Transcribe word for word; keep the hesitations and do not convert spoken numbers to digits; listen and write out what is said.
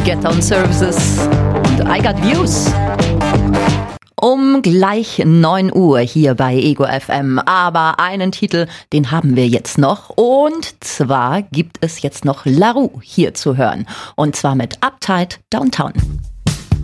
Get Down Services und I Got Views. Um gleich neun Uhr hier bei Ego F M. Aber einen Titel, den haben wir jetzt noch. Und zwar gibt es jetzt noch La Roux hier zu hören. Und zwar mit Uptight Downtown.